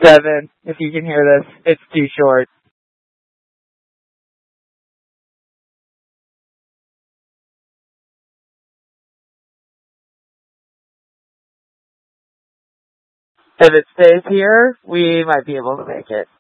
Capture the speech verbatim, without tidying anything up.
Devin, if you can hear this, it's too short. If it stays here, we might be able to make it.